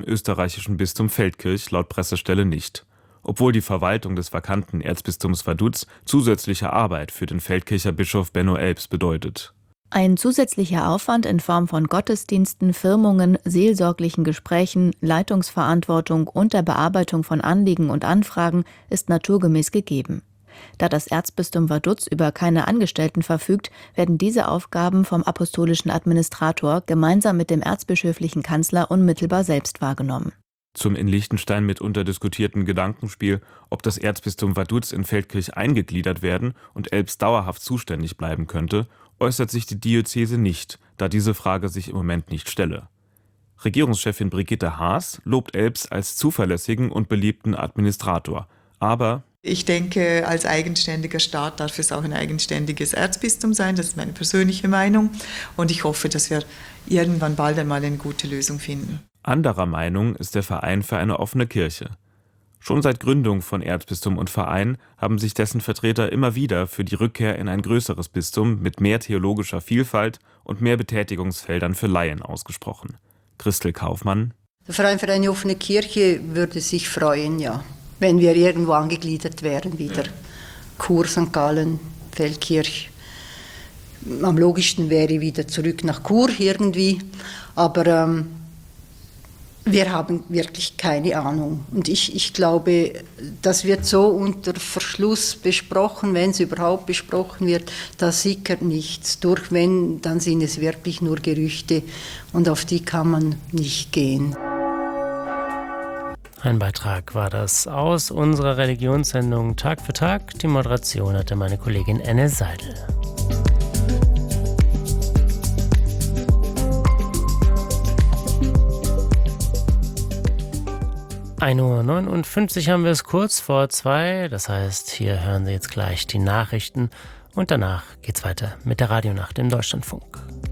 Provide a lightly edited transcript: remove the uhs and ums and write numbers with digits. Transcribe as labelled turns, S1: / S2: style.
S1: österreichischen Bistum Feldkirch laut Pressestelle nicht. Obwohl die Verwaltung des vakanten Erzbistums Vaduz zusätzliche Arbeit für den Feldkircher Bischof Benno Elbs bedeutet.
S2: Ein zusätzlicher Aufwand in Form von Gottesdiensten, Firmungen, seelsorglichen Gesprächen, Leitungsverantwortung und der Bearbeitung von Anliegen und Anfragen ist naturgemäß gegeben. Da das Erzbistum Vaduz über keine Angestellten verfügt, werden diese Aufgaben vom apostolischen Administrator gemeinsam mit dem erzbischöflichen Kanzler unmittelbar selbst wahrgenommen.
S1: Zum in Liechtenstein mitunter diskutierten Gedankenspiel, ob das Erzbistum Vaduz in Feldkirch eingegliedert werden und Elbs dauerhaft zuständig bleiben könnte, äußert sich die Diözese nicht, da diese Frage sich im Moment nicht stelle. Regierungschefin Brigitte Haas lobt Elbs als zuverlässigen und beliebten Administrator, aber
S3: ich denke, als eigenständiger Staat darf es auch ein eigenständiges Erzbistum sein, das ist meine persönliche Meinung und ich hoffe, dass wir irgendwann bald einmal eine gute Lösung finden.
S1: Anderer Meinung ist der Verein für eine offene Kirche. Schon seit Gründung von Erzbistum und Verein haben sich dessen Vertreter immer wieder für die Rückkehr in ein größeres Bistum mit mehr theologischer Vielfalt und mehr Betätigungsfeldern für Laien ausgesprochen. Christel Kaufmann:
S4: Der Verein für eine offene Kirche würde sich freuen, ja, wenn wir irgendwo angegliedert wären wieder. Chur, St. Gallen, Feldkirch. Am logischsten wäre wieder zurück nach Chur irgendwie, aber wir haben wirklich keine Ahnung. Und ich glaube, das wird so unter Verschluss besprochen, wenn es überhaupt besprochen wird, da sickert nichts durch. Wenn, dann sind es wirklich nur Gerüchte und auf die kann man nicht gehen.
S5: Ein Beitrag war das aus unserer Religionssendung Tag für Tag. Die Moderation hatte meine Kollegin Enne Seidel. 1:59 Uhr haben wir es kurz vor 2. Das heißt, hier hören Sie jetzt gleich die Nachrichten und danach geht's weiter mit der Radionacht im Deutschlandfunk.